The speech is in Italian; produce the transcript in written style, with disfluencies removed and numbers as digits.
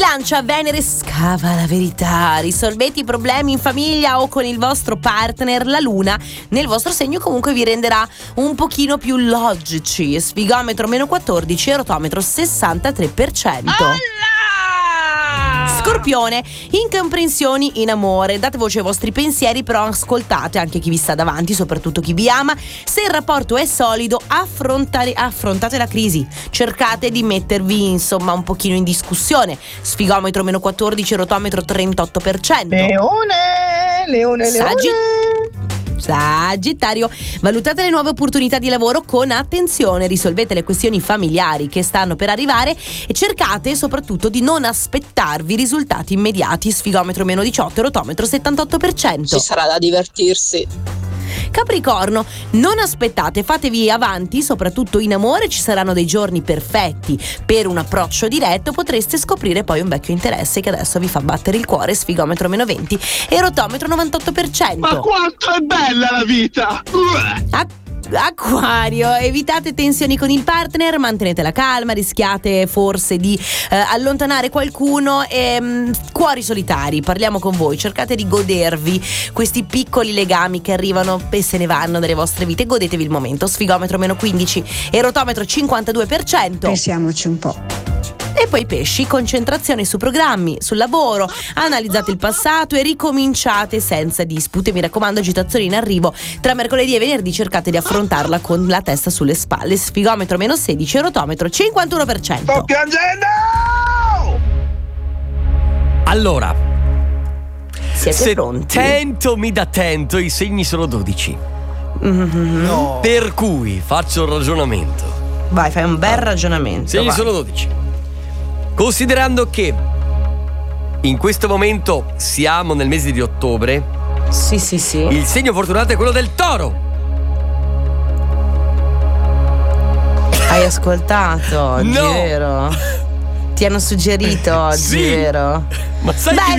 Bilancia, Venere scava la verità. Risolvete i problemi in famiglia o con il vostro partner. La luna nel vostro segno comunque vi renderà un pochino più logici. Sfigometro -14, erotometro 63%. Scorpione, incomprensioni in amore. Date voce ai vostri pensieri, però ascoltate anche chi vi sta davanti, soprattutto chi vi ama. Se il rapporto è solido, affrontate la crisi. Cercate di mettervi insomma un pochino in discussione. Sfigometro -14, erotometro 38%. Leone. Sagittario, valutate le nuove opportunità di lavoro con attenzione, risolvete le questioni familiari che stanno per arrivare e cercate soprattutto di non aspettarvi risultati immediati. Sfigometro -18, erotometro 78%. Ci sarà da divertirsi. Capricorno, non aspettate, fatevi avanti, soprattutto in amore ci saranno dei giorni perfetti per un approccio diretto, potreste scoprire poi un vecchio interesse che adesso vi fa battere il cuore. Sfigometro -20, erotometro 98%. Ma quanto è bella la vita! Acquario, evitate tensioni con il partner, mantenete la calma, rischiate forse di allontanare qualcuno. Cuori solitari, parliamo con voi, cercate di godervi questi piccoli legami che arrivano e se ne vanno dalle vostre vite, godetevi il momento. Sfigometro -15, erotometro 52%. Pensiamoci un po'. E poi pesci, concentrazione su programmi, sul lavoro, analizzate il passato e ricominciate senza dispute. Mi raccomando, agitazioni in arrivo tra mercoledì e venerdì, cercate di affrontarla con la testa sulle spalle. Sfigometro -16, erotometro 51%. Sto piangendo! Allora, Siete se pronti? tento mi dà tento, i segni sono 12. No. Per cui faccio un ragionamento. Vai, fai un bel ragionamento. Segni vai. sono 12. Considerando che in questo momento siamo nel mese di ottobre, Sì. il segno fortunato è quello del Toro. Hai ascoltato oggi, No. vero? Ti hanno suggerito oggi, Sì. vero? Ma sai Beh, chi mi